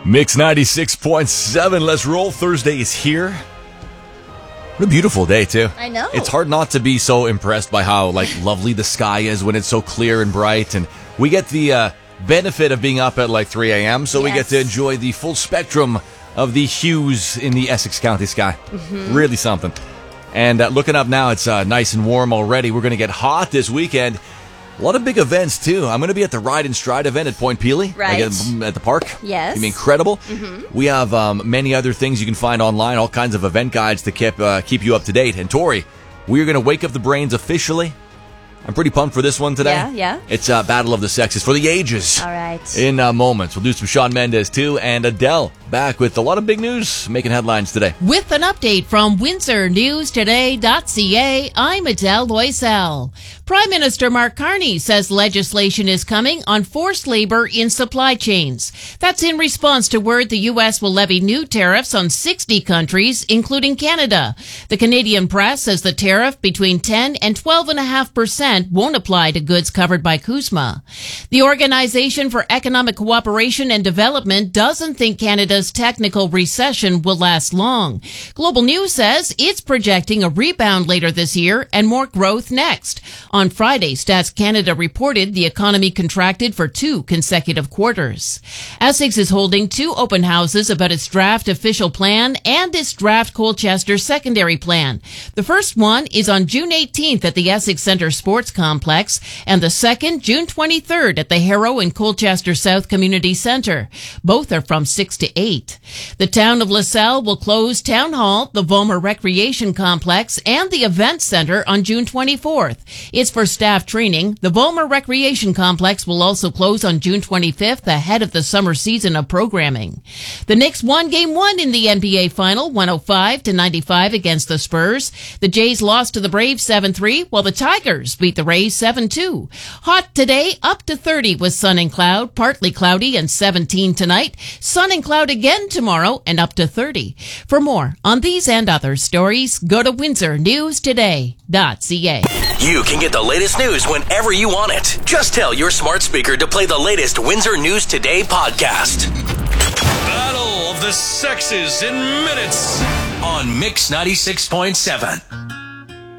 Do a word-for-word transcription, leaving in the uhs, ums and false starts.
Mix ninety-six point seven. Let's roll. Thursday is here. What a beautiful day, too. I know. It's hard not to be so impressed by how like lovely the sky is when it's so clear and bright. And we get the uh, benefit of being up at like three a.m., so yes. we get to enjoy the full spectrum of the hues in the Essex County sky. Mm-hmm. Really something. And uh, looking up now, it's uh, nice and warm already. We're going to get hot this weekend. A lot of big events, too. I'm going to be at the Ride and Stride event at Point Peely. Right. Like at, at the park. Yes. It's going to be incredible. Mm-hmm. We have um, many other things you can find online, all kinds of event guides to keep, uh, keep you up to date. And Tori, we are going to wake up the brains officially. I'm pretty pumped for this one today. Yeah, yeah. It's uh, Battle of the Sexes for the ages. All right. In uh, moments. We'll do some Shawn Mendes, too, and Adele back with a lot of big news making headlines today. With an update from Windsor News Today dot C A, I'm Adele Loisel. Prime Minister Mark Carney says legislation is coming on forced labor in supply chains. That's in response to word the U S will levy new tariffs on sixty countries, including Canada. The Canadian press says the tariff between ten and twelve point five percent won't apply to goods covered by CUSMA. The Organization for Economic Cooperation and Development doesn't think Canada's technical recession will last long. Global News says it's projecting a rebound later this year and more growth next. On Friday, Stats Canada reported the economy contracted for two consecutive quarters. Essex is holding two open houses about its draft official plan and its draft Colchester secondary plan. The first one is on June eighteenth at the Essex Centre Sports Complex, and the second June twenty-third at the Harrow and Colchester South Community Centre. Both are from six to eight. The town of LaSalle will close Town Hall, the Vollmer Recreation Complex, and the Event Centre on June twenty-fourth. It's for staff training. The Vollmer Recreation Complex will also close on June twenty-fifth ahead of the summer season of programming. The Knicks won game one in the N B A Final, one oh five to ninety-five against the Spurs. The Jays lost to the Braves seven three, while the Tigers beat the Rays seven two. Hot today, up to thirty with sun and cloud, partly cloudy and seventeen tonight. Sun and cloud again tomorrow and up to thirty. For more on these and other stories, go to Windsor News Today dot C A. You can get the latest news whenever you want it. Just tell your smart speaker to play the latest Windsor News Today podcast. Battle of the Sexes in minutes on Mix ninety-six point seven.